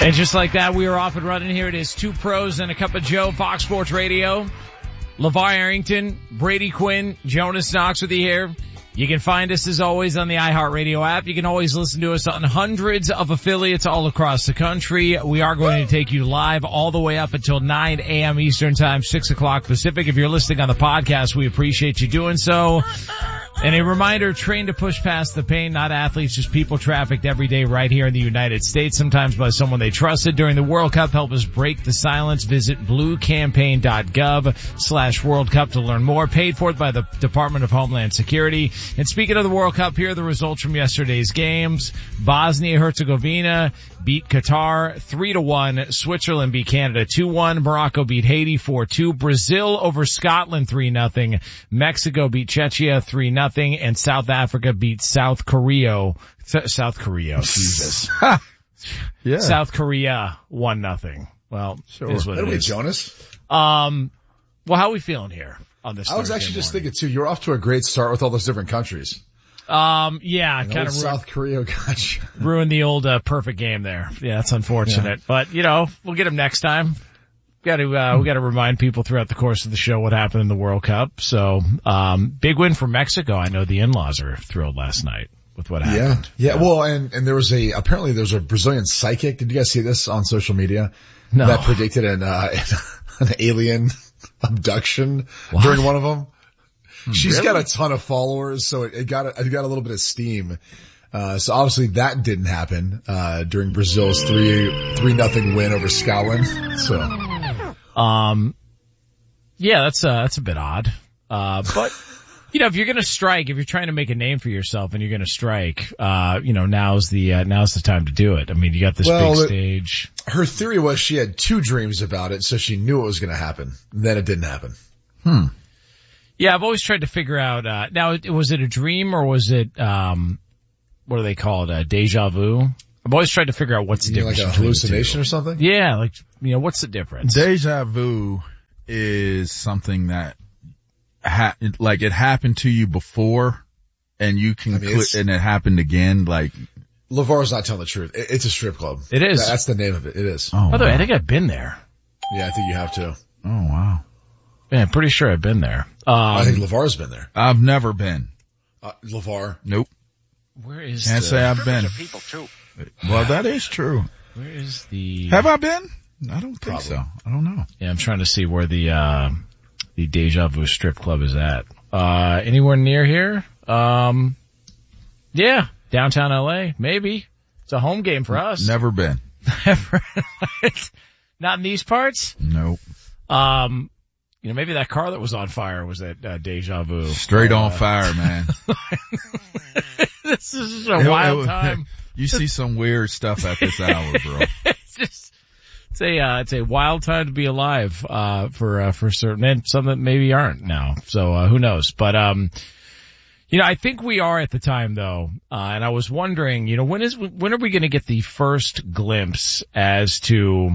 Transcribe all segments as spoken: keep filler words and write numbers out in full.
And just like that, we are off and running here. It is Two Pros and a Cup of Joe, Fox Sports Radio. LeVar Arrington, Brady Quinn, Jonas Knox with you here. You can find us as always on the iHeartRadio app. You can always listen to us on hundreds of affiliates all across the country. We are going to take you live all the way up until nine a.m. Eastern Time, six o'clock Pacific. If you're listening on the podcast, we appreciate you doing so. And a reminder, train to push past the pain, not athletes, just people trafficked every day right here in the United States, sometimes by someone they trusted. During the World Cup, help us break the silence. Visit bluecampaign.gov slash World Cup to learn more. Paid for by the Department of Homeland Security. And speaking of the World Cup, here are the results from yesterday's games. Bosnia-Herzegovina beat Qatar three to one. Switzerland beat Canada two one. Morocco beat Haiti four two. Brazil over Scotland three nothing. Mexico beat Czechia three nothing. And South Africa beat South Korea. South Korea, Jesus. Yeah. South Korea one nothing. Well, sure. Is what it Anyway, is. Jonas. Um, well, how are we feeling here on this? I was Thursday actually just morning? thinking too. You're off to a great start with all those different countries. Um, yeah, And kind old of South Korea got you. ruined the old uh, perfect game there. Yeah, that's unfortunate. Yeah. But you know, we'll get them next time. We got to uh, we got to remind people throughout the course of the show what happened in the World Cup. So, um, big win for Mexico. I know the in-laws are thrilled last night with what happened. Yeah, yeah. Well, and and there was a apparently there was a Brazilian psychic. Did you guys see this on social media? No. That predicted an uh, an alien abduction What? during one of them. She's Really? got a ton of followers, so it, it got a, it got a little bit of steam. Uh, so obviously that didn't happen, uh, during Brazil's three, three nothing win over Scotland. So, Um, yeah, that's, uh, that's a bit odd. Uh, but, you know, if you're gonna strike, if you're trying to make a name for yourself and you're gonna strike, uh, you know, now's the, uh, now's the time to do it. I mean, you got this Well, big it- stage. her theory was she had two dreams about it, so she knew it was going to happen. Then it didn't happen. Hmm. Yeah, I've always tried to figure out, uh, now, was it a dream or was it, um, what do they call it, uh, deja vu? I've always tried to figure out what's the You mean difference like a between the hallucination two. or something? Yeah, like, you know, what's the difference? Deja vu is something that ha- like it happened to you before and you can I mean, cl- it's- and it happened again. Like, LeVar's not telling the truth. It, it's a strip club. It is. That's the name of it. It is. oh, By the way, wow. I think I've been there. Yeah, I think you have to. oh wow. Yeah, I'm pretty sure I've been there. Um, I think LeVar's been there. I've never been. Uh, LeVar. Nope. where is Can't the, say I've been. People too. Well, that is true. where is the, Have I been? I don't think Probably. so. I don't know. yeah, I'm trying to see where the, uh, the Deja Vu strip club is at. Uh, anywhere near here? Um, yeah, downtown L A, maybe. It's a home game for us. Never been. Not in these parts? Nope. Um, you know, maybe that car that was on fire was at, uh, Deja Vu. Straight Uh, on fire, man. This is just a wild time. You see some weird stuff at this hour, bro. It's just, it's a, uh, it's a wild time to be alive, uh, for, uh, for certain, and some that maybe aren't now. So, uh, who knows? But, um, you know, I think we are at the time though, uh, and I was wondering, you know, when is, when are we going to get the first glimpse as to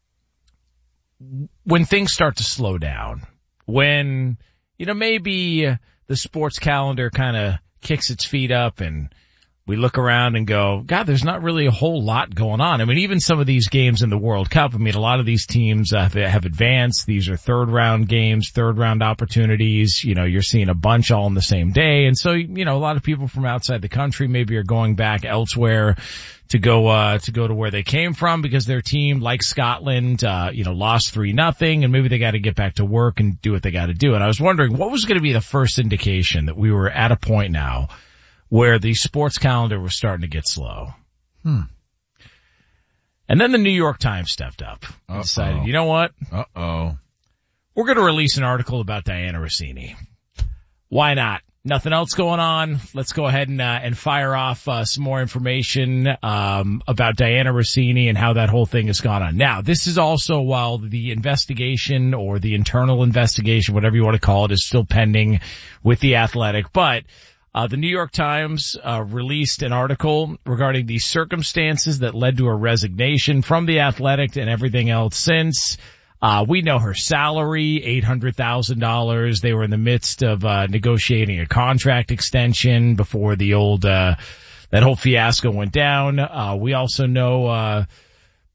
when things start to slow down? When, you know, maybe the sports calendar kind of kicks its feet up and we look around and go, God, there's not really a whole lot going on. I mean, even some of these games in the World Cup, I mean, a lot of these teams uh, have advanced. These are third round games, third round opportunities. You know, you're seeing a bunch all on the same day. And so, you know, a lot of people from outside the country maybe are going back elsewhere to go, uh, to go to where they came from because their team, like Scotland, uh, you know, lost three nothing and maybe they got to get back to work and do what they got to do. And I was wondering what was going to be the first indication that we were at a point now where the sports calendar was starting to get slow. Hmm. And then the New York Times stepped up and Uh-oh. decided, you know what? Uh-oh. We're going to release an article about Diana Rossini. Why not? Nothing else going on. Let's go ahead and, uh, and fire off, uh, some more information, um, about Diana Rossini and how that whole thing has gone on. Now, this is also while the investigation or the internal investigation, whatever you want to call it, is still pending with The Athletic, but Uh, the New York Times, uh, released an article regarding the circumstances that led to her resignation from The Athletic and everything else since. Uh, we know her salary, eight hundred thousand dollars. They were in the midst of, uh, negotiating a contract extension before the old, uh, that whole fiasco went down. Uh, we also know, uh,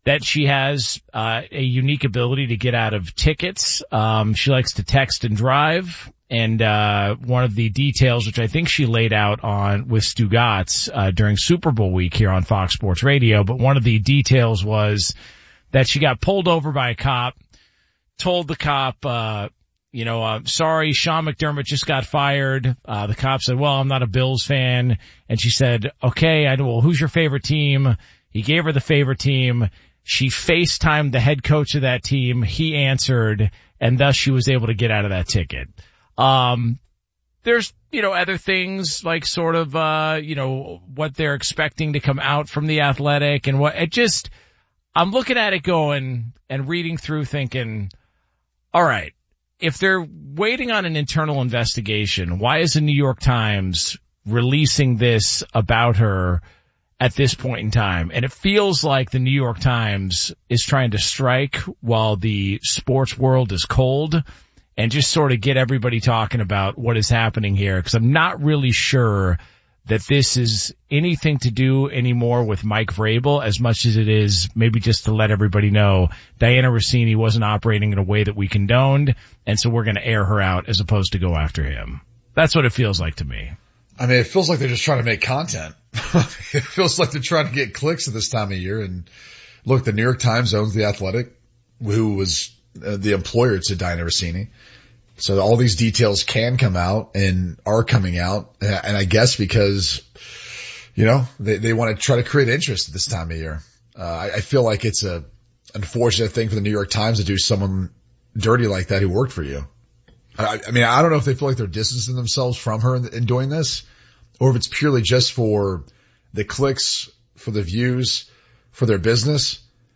that she has uh a unique ability to get out of tickets. Um she likes to text and drive. And uh one of the details, which I think she laid out on with Stugotz uh during Super Bowl week here on Fox Sports Radio, but one of the details was that she got pulled over by a cop, told the cop, uh you know, uh, sorry, Sean McDermott just got fired. Uh the cop said, well, I'm not a Bills fan. And she said, okay, I know, well, who's your favorite team? He gave her the favorite team. She FaceTimed the head coach of that team. He answered, and thus she was able to get out of that ticket. Um, there's, you know, other things like sort of, uh, you know, what they're expecting to come out from the Athletic and what it just, I'm looking at it going and reading through thinking, all right, if they're waiting on an internal investigation, why is the New York Times releasing this about her at this point in time? And it feels like the New York Times is trying to strike while the sports world is cold and just sort of get everybody talking about what is happening here, because I'm not really sure that this is anything to do anymore with Mike Vrabel as much as it is maybe just to let everybody know Diana Rossini wasn't operating in a way that we condoned, and so we're going to air her out as opposed to go after him. That's what it feels like to me. I mean, it feels like they're just trying to make content. It feels like they're trying to get clicks at this time of year. And look, the New York Times owns The Athletic, who was uh, the employer to Diana Rossini. So all these details can come out and are coming out. And I guess because, you know, they, they want to try to create interest at this time of year. Uh, I, I feel like it's a unfortunate thing for the New York Times to do someone dirty like that who worked for you. I, I mean, I don't know if they feel like they're distancing themselves from her in, in doing this, or if it's purely just for the clicks, for the views, for their business.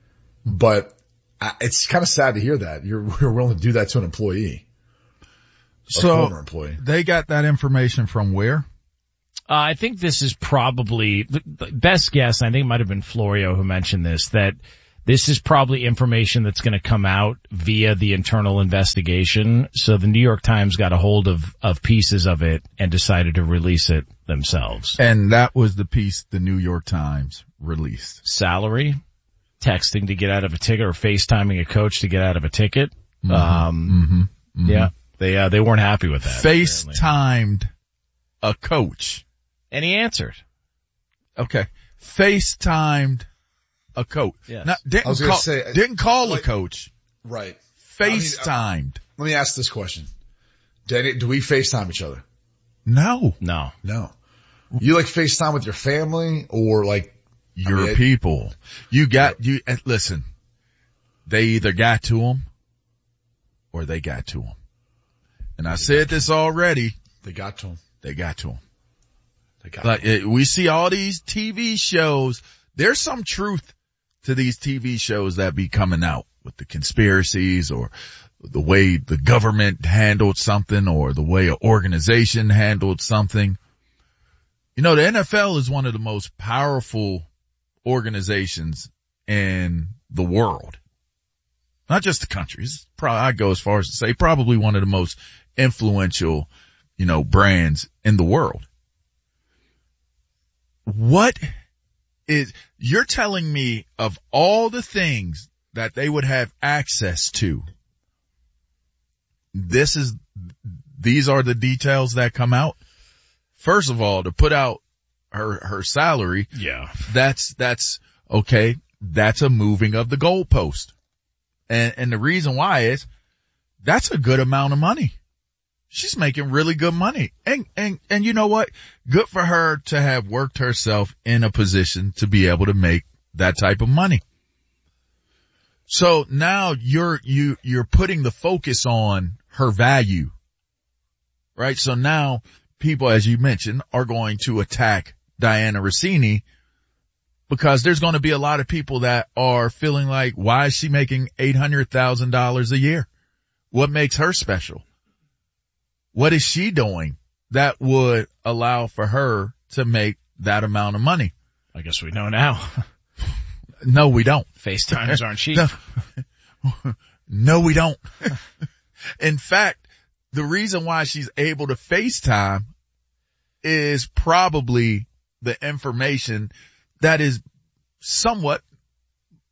But I, it's kind of sad to hear that you're, you're willing to do that to an employee. So they got that information from where? Uh, I think this is probably the best guess. I think it might have been Florio who mentioned this, that this is probably information that's going to come out via the internal investigation. So the New York Times got a hold of, of pieces of it and decided to release it themselves. And that was the piece the New York Times released. Salary, texting to get out of a ticket, or FaceTiming a coach to get out of a ticket. Mm-hmm. Um, mm-hmm. Mm-hmm. Yeah. They, uh, they weren't happy with that. FaceTimed a coach. And he answered. Okay. FaceTimed a coach. Yes. Not, didn't, I was gonna call, say, didn't call like, a coach. Right. FaceTimed. I mean, uh, let me ask this question. Did, do we FaceTime each other? No. No. No. You like FaceTime with your family or like your I mean, people? You got, you, listen, they either got to them or they got to them. And I said this already. They got to him. They got to him. They got like to him. It, we see all these T V shows. There's some truth to these T V shows that be coming out with the conspiracies or the way the government handled something or the way an organization handled something. You know, the N F L is one of the most powerful organizations in the world. Not just the country. It's probably, I go as far as to say probably one of the most influential, you know, brands in the world. What is, you're telling me of all the things that they would have access to, this is, these are the details that come out? First of all, to put out her, her salary. Yeah. That's, that's, okay. That's a moving of the goalpost. And, and the reason why is that's a good amount of money. She's making really good money. And, and, and you know what? Good for her to have worked herself in a position to be able to make that type of money. So now you're, you, you're putting the focus on her value, right? So now people, as you mentioned, are going to attack Diana Rossini, because there's going to be a lot of people that are feeling like, why is she making eight hundred thousand dollars a year? What makes her special? What is she doing that would allow for her to make that amount of money? I guess we know now. No, we don't. FaceTimes aren't cheap. No, no we don't. In fact, the reason why she's able to FaceTime is probably the information that is somewhat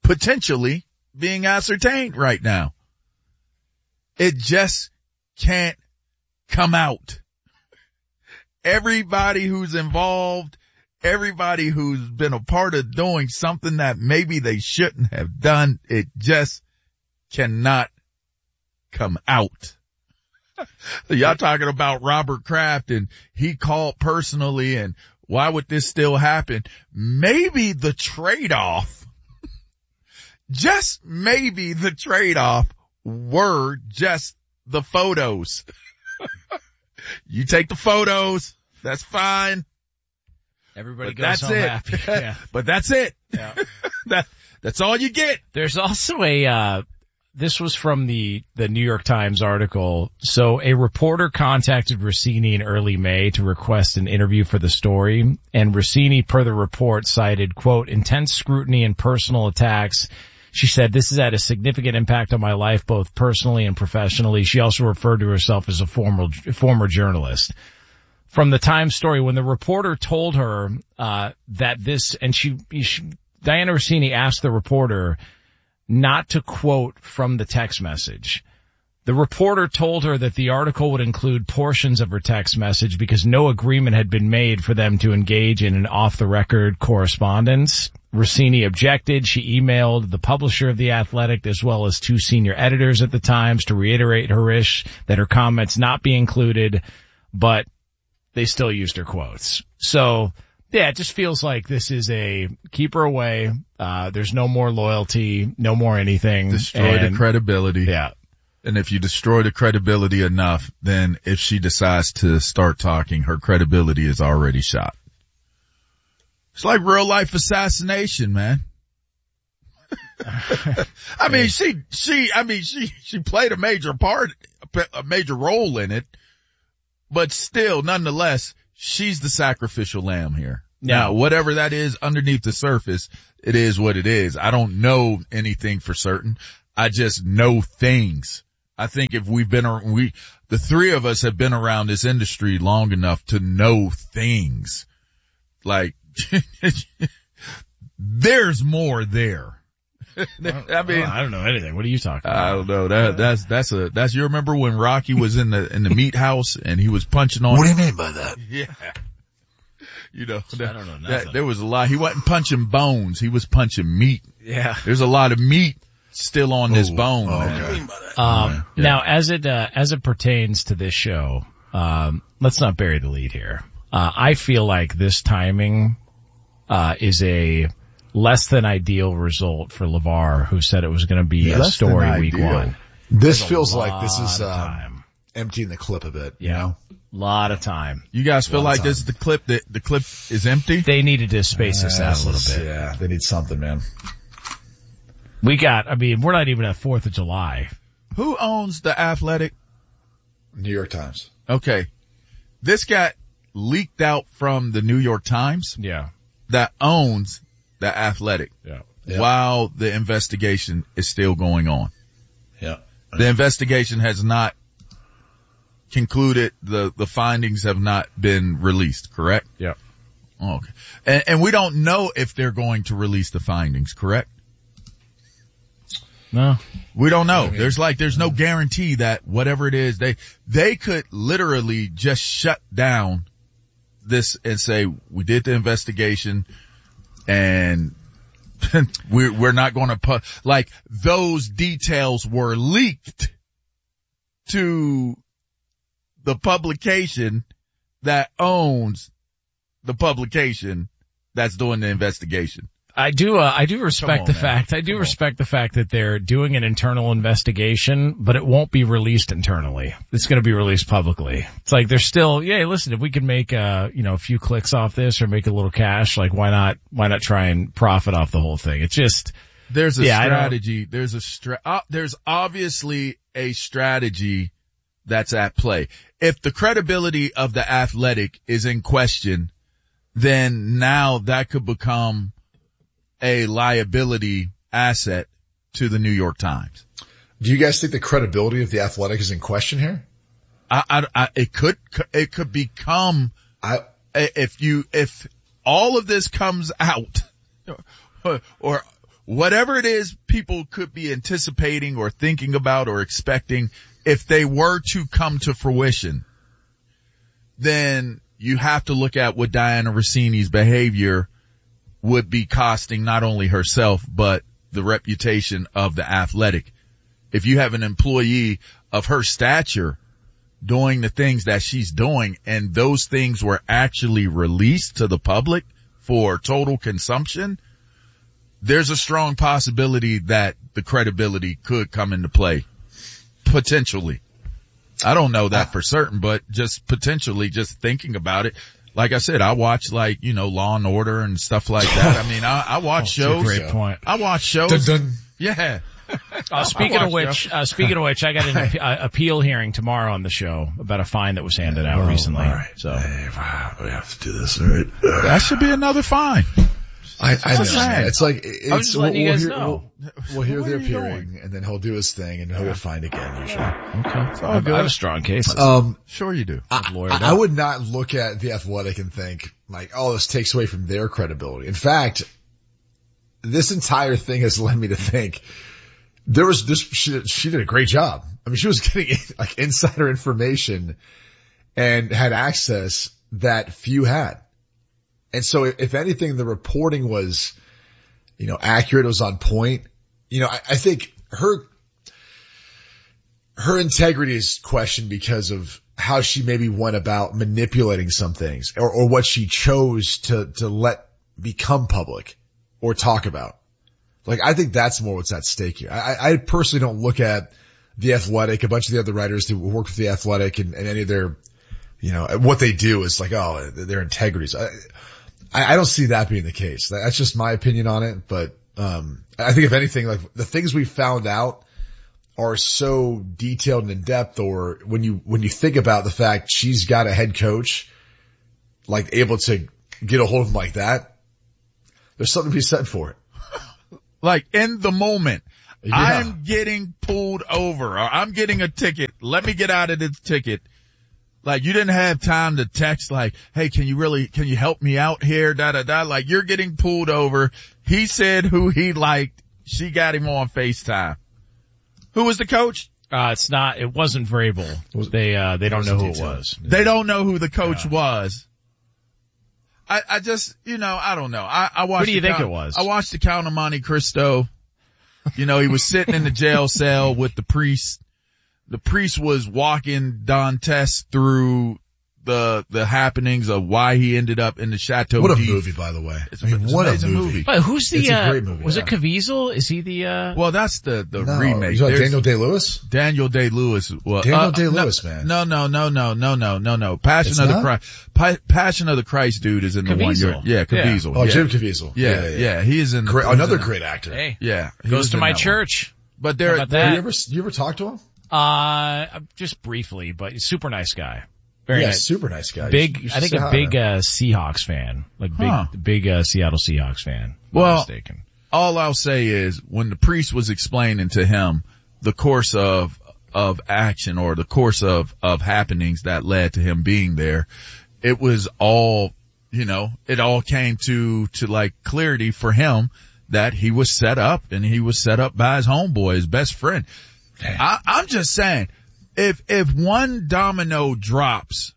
potentially being ascertained right now. It just can't come out. Everybody who's involved, everybody who's been a part of doing something that maybe they shouldn't have done, it just cannot come out. Y'all talking about Robert Kraft and he called personally and why would this still happen? Maybe the trade-off, just maybe the trade-off were just the photos. You take the photos, that's fine. Everybody But goes that's home it. happy. Yeah. But that's it. Yeah. that, that's all you get. There's also a, uh, this was from the, the New York Times article. So a reporter contacted Rossini in early May to request an interview for the story. And Rossini, per the report, cited, quote, intense scrutiny and personal attacks. She said, this has had a significant impact on my life, both personally and professionally. She also referred to herself as a former, former journalist. From the Times story, when the reporter told her, uh, that this, and she, she, Diana Rossini asked the reporter not to quote from the text message. The reporter told her that the article would include portions of her text message because no agreement had been made for them to engage in an off-the-record correspondence. Rossini objected. She emailed the publisher of The Athletic as well as two senior editors at the Times to reiterate her wish that her comments not be included, but they still used her quotes. So, yeah, it just feels like this is a keep her away. Uh, there's no more loyalty, no more anything. Destroy and, the credibility. Yeah. And if you destroy the credibility enough, then if she decides to start talking, her credibility is already shot. It's like real life assassination, man. I mean, she, she, I mean, she, she played a major part, a major role in it, but still, nonetheless, she's the sacrificial lamb here. Yeah. Now, whatever that is underneath the surface, it is what it is. I don't know anything for certain. I just know things. I think if we've been, we, the three of us have been around this industry long enough to know things. Like, there's more there. I mean, I don't know anything. What are you talking about? I don't know. That, that's, that's a, that's, you remember when Rocky was in the, in the meat house and he was punching on? What do you mean by that? Yeah. You know, that, I don't know that, there was a lot. He wasn't punching bones. He was punching meat. Yeah. There's a lot of meat still on this Ooh, bone. oh, man. okay. Um, Yeah. now as it, uh, as it pertains to this show, um, let's not bury the lead here. Uh, I feel like this timing, uh, is a less than ideal result for LeVar, who said it was going to be a Less story than week ideal. one. This There's a feels like this lot is, of um, time. emptying the clip a bit, you Yeah. know? Lot of time. You guys feel One like time. this is the clip that the clip is empty? They needed to space this out a little bit. Yeah, they need something, man. We got, I mean, we're not even at fourth of July. Who owns the Athletic? New York Times. Okay. This got leaked out from the New York Times Yeah. that owns the Athletic Yeah. Yeah. while the investigation is still going on. Yeah. The investigation has not concluded. The, the findings have not been released, correct? Yeah. Oh, okay. And, and we don't know if they're going to release the findings, correct? No. We don't know. There's like, there's no guarantee that whatever it is, they, they could literally just shut down this and say, we did the investigation and we're, we're not going to put, like, those details were leaked to the publication that owns the publication that's doing the investigation. I do, uh, I do respect on, the man. fact, I do Come respect the fact that they're doing an internal investigation, but it won't be released internally. It's going to be released publicly. It's like they're still, yeah, listen, if we can make, uh, you know, a few clicks off this or make a little cash, like why not, why not try and profit off the whole thing? It's just, There's a Yeah, I don't- strategy. There's a stra- uh, there's obviously a strategy that's at play. If the credibility of the Athletic is in question, then now that could become a liability asset to the New York Times. Do you guys think the credibility of the Athletic is in question here? I, I, I it could, it could become, I, if you, if all of this comes out, or, or whatever it is people could be anticipating or thinking about or expecting, if they were to come to fruition, then you have to look at what Diana Rossini's behavior would be costing not only herself, but the reputation of the Athletic. If you have an employee of her stature doing the things that she's doing, and those things were actually released to the public for total consumption, there's a strong possibility that the credibility could come into play. Potentially. I don't know that for certain, but just potentially, just thinking about it. Like I said, I watch like, you know, Law and Order and stuff like that. I mean, I, I watch oh, shows. Great point. I watch shows. Dun, dun. Yeah. Uh, speaking of which, uh, speaking of which, I got an uh, appeal hearing tomorrow on the show about a fine that was handed out oh, recently. All right. So hey, wow, we have to do this, all right? Uh, that should be another fine. I, I know. Man. It's like, it's, I'm just letting we'll, you guys we'll hear, know. We'll, we'll hear Where the are you appearing, going? and then he'll do his thing, and he'll get fined again, usually. Okay. It's all I, good. I have a strong case. Um, Sure you do. I, lawyered I, I up. would not look at the Athletic and think, like, oh, this takes away from their credibility. In fact, this entire thing has led me to think there was this, she, she did a great job. I mean, she was getting like insider information and had access that few had. And so if anything, the reporting was, you know, accurate, it was on point. You know, I, I think her, her integrity is questioned because of how she maybe went about manipulating some things, or, or what she chose to, to let become public or talk about. Like, I think that's more what's at stake here. I, I personally don't look at the Athletic, a bunch of the other writers who work with the Athletic, and, and any of their, you know, what they do is like, oh, their integrities. I, I don't see that being the case. That's just my opinion on it. But, um, I think if anything, like the things we found out are so detailed and in depth, or when you, when you think about the fact she's got a head coach, like able to get a hold of him like that, there's something to be said for it. Like in the moment, Yeah. I'm getting pulled over, or I'm getting a ticket. Let me get out of this ticket. Like, you didn't have time to text like, hey, can you really, can you help me out here? Da, da, da. Like, you're getting pulled over. He said who he liked. She got him on FaceTime. Who was the coach? Uh, it's not, it wasn't Vrabel. They, uh, they don't know who it was. They don't know who the coach Yeah. was. I, I just, you know, I don't know. I, I watched. Who do you the think Count, it was? I watched the Count of Monte Cristo. You know, he was sitting in the jail cell with the priest. The priest was walking Dantes through the, the happenings of why he ended up in the Chateau What a d'If. movie, by the way. It's, I mean, it's what an a amazing movie. movie. But who's the, It's a uh, great movie, was yeah. it Caviezel? Is he the, uh, Well, that's the, the No, remake. you got There's- Daniel Day-Lewis? Daniel Day-Lewis. Well, Daniel uh, Day-Lewis, no, man. No, no, no, no, no, no, no, no. Passion It's of the not? Christ. Pa- Passion of the Christ dude is in the one Caviezel. you're, yeah, Caviezel. Oh, yeah. Jim Caviezel. Yeah, yeah, yeah. He is in the, Great, he's in another the- great actor. hey, Yeah. he goes was to in my that one. church. But How there, about there- that? You ever, you ever talk to him? Uh, just briefly, but he's a super nice guy. Very Yeah, nice. super nice guy. You Big, should- you should I think say a hi big, to him. uh, Seahawks fan. Like big, Huh. big, uh, Seattle Seahawks fan. If I'm Well, not mistaken. all I'll say is when the priest was explaining to him the course of, of action or the course of, of happenings that led to him being there, it was all, you know, it all came to, to like clarity for him that he was set up, and he was set up by his homeboy, his best friend. I, I'm just saying, if, if one domino drops,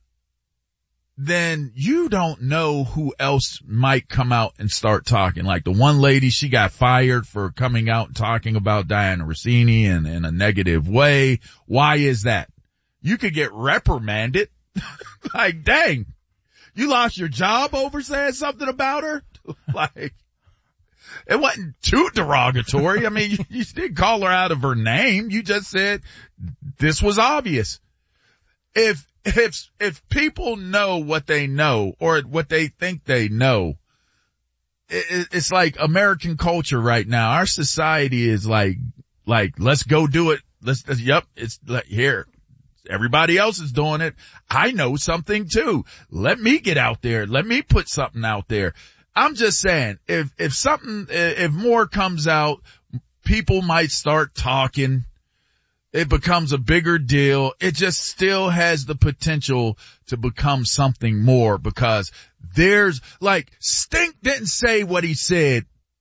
then you don't know who else might come out and start talking. Like the one lady, she got fired for coming out and talking about Diana Rossini in, in a negative way. Why is that? You could get reprimanded. Like, dang, you lost your job over saying something about her? Like, it wasn't too derogatory. I mean, you, you didn't call her out of her name. You just said this was obvious. If, if, if people know what they know or what they think they know, it, it's like American culture right now. Our society is like, like, let's go do it. Let's, yep, it's like, here. Everybody else is doing it. I know something too. Let me get out there. Let me put something out there. I'm just saying, if, if something, if more comes out, people might start talking. It becomes a bigger deal. It just still has the potential to become something more, because there's like, Stink didn't say what he said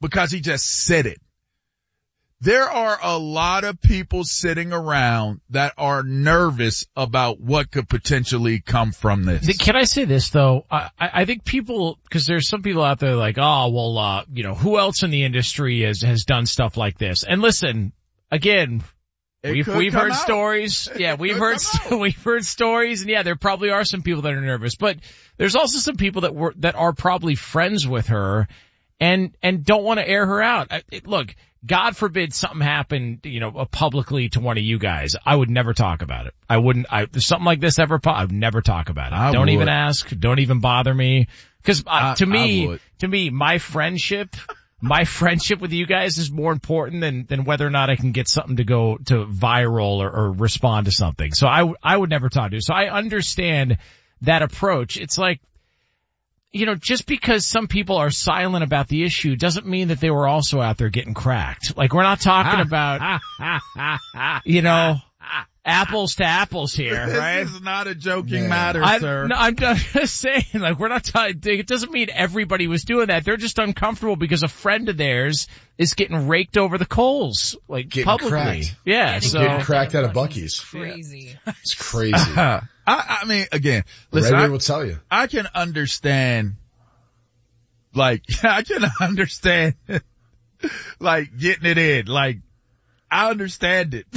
because he just said it. There are a lot of people sitting around that are nervous about what could potentially come from this. Can I say this though? I, I think people, cause there's some people out there like, oh, well, uh, you know, who else in the industry has, has done stuff like this? And listen, again, It we've, could we've come heard out. stories. Yeah, It we've could heard, come out. we've heard stories, and yeah, there probably are some people that are nervous, but there's also some people that were, that are probably friends with her and, and don't want to air her out. I, it, look, God forbid something happened, you know, uh, publicly to one of you guys. I would never talk about it. I wouldn't, I, if something like this ever, I would never talk about it. I don't would. even ask. Don't even bother me. Cause uh, I- to I me, would. to me, my friendship, my friendship with you guys is more important than, than whether or not I can get something to go to viral or, or respond to something. So I, w- I would never talk to you. So I understand that approach. It's like, you know, just because some people are silent about the issue doesn't mean that they were also out there getting cracked. Like, we're not talking about, you know, apples to apples here, This right? is not a joking Yeah. matter, I, sir. no, I'm just saying, like, we're not talking, it doesn't mean everybody was doing that. They're just uncomfortable because a friend of theirs is getting raked over the coals, like, Getting publicly. cracked. Yeah, Getting so. Getting cracked out of Buc-ee's. Crazy. It's crazy. I, I mean, again, listen, Ray I, will tell you. I can understand, like, I can understand, like, getting it in. Like, I understand it.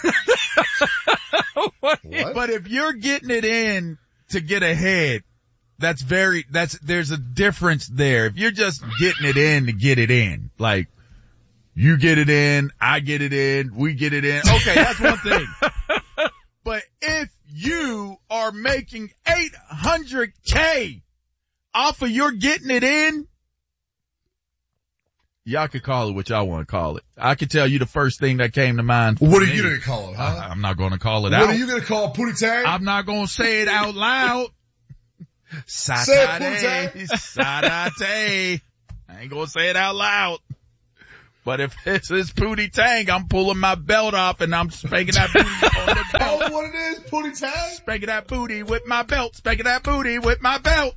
What? But if you're getting it in to get ahead, that's very, that's, there's a difference there. If you're just getting it in to get it in, like, you get it in, I get it in, we get it in. Okay, that's one thing. But if you are making eight hundred K off of your getting it in, y'all could call it what y'all want to call it. I could tell you the first thing that came to mind. for What are me. you going to call him, huh? I, I'm not going to call it What out. are you going to call Pootie Tang? I'm not going to say it out loud. Say it, Saturday, Pootie. Saturday. I ain't going to say it out loud. But if it's this Pootie Tang, I'm pulling my belt off and I'm spanking that booty on the Call belt. it what it is, Pootie Tang? Spanking that booty with my belt. Spanking that booty with my belt.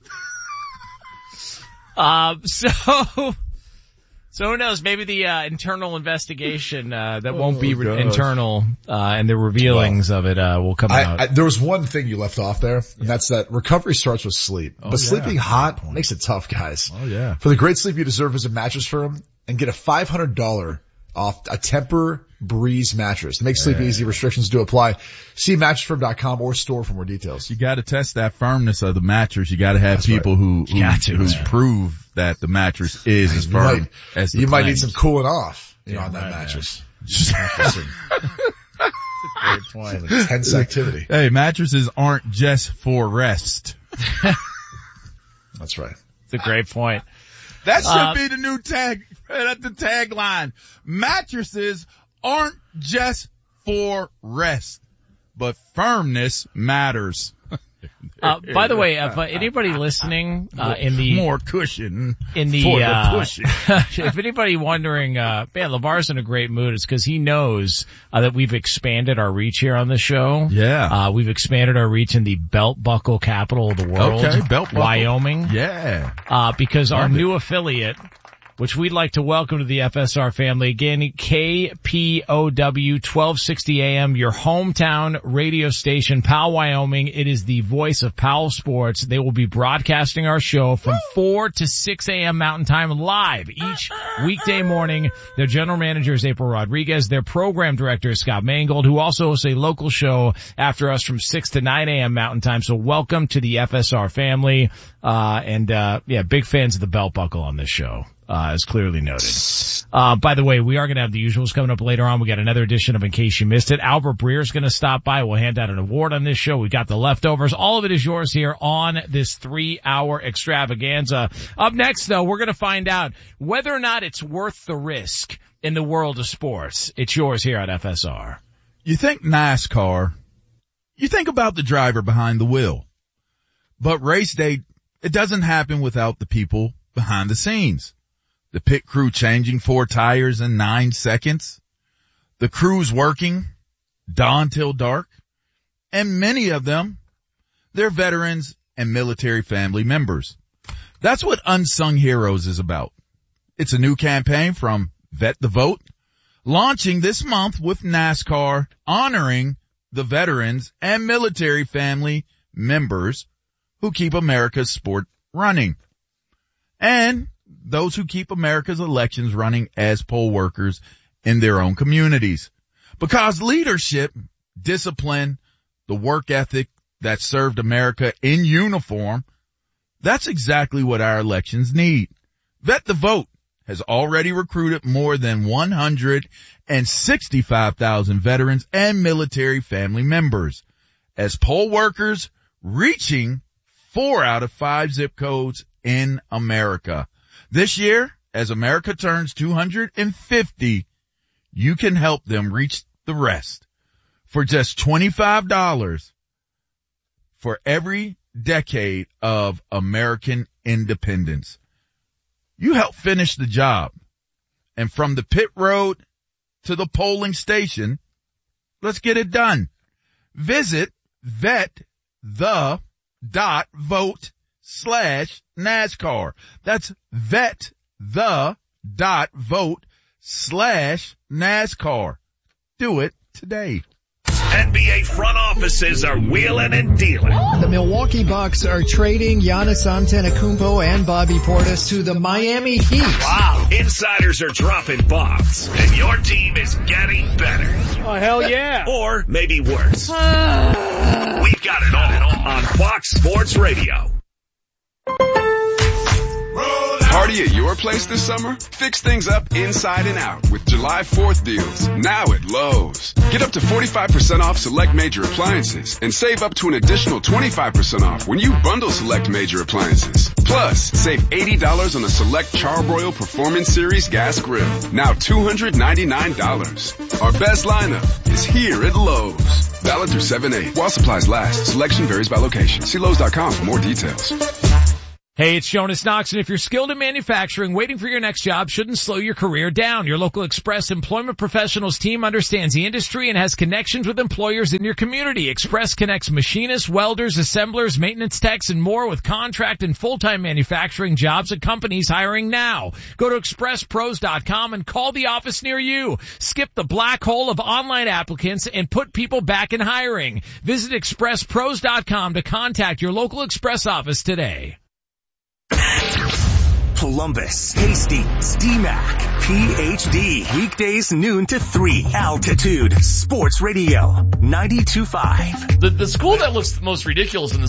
Um, so, so who knows? Maybe the uh, internal investigation uh, that won't be Oh, re- gosh. internal uh, and the revealings of it uh, will come out. I, I, there was one thing you left off there, and that's that recovery starts with sleep. Oh, but yeah. sleeping hot makes it tough, guys. Oh, yeah. For the great sleep you deserve, visit Mattress Firm and get a five hundred dollars off a Temper Breeze mattress. To make sleep easy, restrictions do apply. See mattress firm dot com or store for more details. You got to test that firmness of the mattress. You got to have That's people who who, got to, who man. prove that the mattress is as You firm might, as the you might need claims. some cooling off, you know, Yeah, on that right, mattress. Great point. Intense activity. Hey, mattresses aren't just for rest. That's right. It's a great point. That should Uh, be the new tag, that's the tagline. Mattresses aren't just for rest, but firmness matters. Uh, by the way, if uh, anybody listening uh, in the More cushion in the, for the uh, pushing. if anybody wondering, uh, man, LeVar's in a great mood. It's because he knows uh, that we've expanded our reach here on the show. Yeah. Uh, we've expanded our reach in the belt buckle capital of the world. Okay, belt buckle. Wyoming. Yeah. Uh, because our Love it. new affiliate, which we'd like to welcome to the F S R family, again, K P O W twelve sixty A M, your hometown radio station, Powell, Wyoming. It is the voice of Powell Sports. They will be broadcasting our show from four to six A M Mountain Time live each weekday morning. Their general manager is April Rodriguez. Their program director is Scott Mangold, who also hosts a local show after us from six to nine A M Mountain Time. So welcome to the F S R family. Uh, and, uh, yeah, big fans of the belt buckle on this show. Uh, as clearly noted. Uh, by the way, we are going to have the usuals coming up later on. We got another edition of In Case You Missed It. Albert Breer is going to stop by. We'll hand out an award on this show. We got the leftovers. All of it is yours here on this three hour extravaganza. Up next though, we're going to find out whether or not it's worth the risk in the world of sports. It's yours here on F S R. You think NASCAR, you think about the driver behind the wheel, but race day, it doesn't happen without the people behind the scenes. The pit crew changing four tires in nine seconds. The crew's working dawn till dark. And many of them, they're veterans and military family members. That's what Unsung Heroes is about. It's a new campaign from Vet the Vote, launching this month with NASCAR honoring the veterans and military family members who keep America's sport running, and those who keep America's elections running as poll workers in their own communities. Because leadership, discipline, the work ethic that served America in uniform, that's exactly what our elections need. Vet the Vote has already recruited more than one hundred sixty-five thousand veterans and military family members as poll workers, reaching four out of five zip codes in America. This year, as America turns two hundred fifty, you can help them reach the rest for just twenty-five dollars for every decade of American independence. You help finish the job. And from the pit road to the polling station, let's get it done. Visit vetthe dot vote slash NASCAR. That's vetthe dot vote slash NASCAR. Do it today. N B A front offices are wheeling and dealing. The Milwaukee Bucks are trading Giannis Antetokounmpo and Bobby Portis to the Miami Heat. Wow. Insiders are dropping bombs, and your team is getting better. Oh, hell yeah. Or maybe worse. We've got it all on Fox Sports Radio. Party at your place this summer? Fix things up inside and out with July fourth deals now at Lowe's. Get up to forty-five percent off select major appliances and save up to an additional twenty-five percent off when you bundle select major appliances. Plus, save eighty dollars on a select Charbroil Performance Series gas grill, now two hundred ninety-nine dollars. Our best lineup is here at Lowe's. Valid through seven eight. While supplies last, selection varies by location. See Lowe's dot com for more details. Hey, it's Jonas Knox, and if you're skilled in manufacturing, waiting for your next job shouldn't slow your career down. Your local Express Employment Professionals team understands the industry and has connections with employers in your community. Express connects machinists, welders, assemblers, maintenance techs, and more with contract and full-time manufacturing jobs at companies hiring now. Go to express pros dot com and call the office near you. Skip the black hole of online applicants and put people back in hiring. Visit express pros dot com to contact your local Express office today. Columbus, Hastings, D MAC, P H D. Weekdays noon to three. Altitude Sports Radio ninety-two point five. The, the school that looks the most ridiculous in the